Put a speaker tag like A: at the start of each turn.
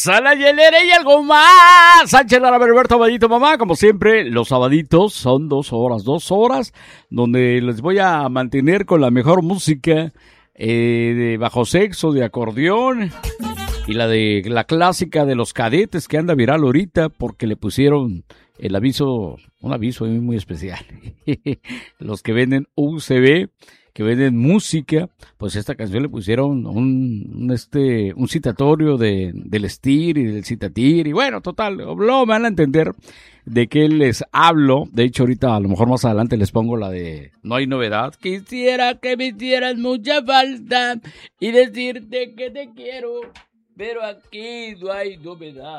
A: a la hielera y algo más. Sánchez Lara, Berberto, Abadito, mamá. Como siempre, los sabaditos son 2 horas, donde les voy a mantener con la mejor música de bajo sexo, de acordeón. Y la clásica de los Cadetes que anda viral ahorita porque le pusieron un aviso muy especial. Los que venden UCB, que venden música, pues esta canción le pusieron un citatorio del Estir y del Citatir. Y bueno, total, luego me van a entender de qué les hablo. De hecho, ahorita a lo mejor más adelante les pongo la de No hay novedad. Quisiera que me hicieras mucha falta y decirte que te quiero. Pero aquí no hay novedad.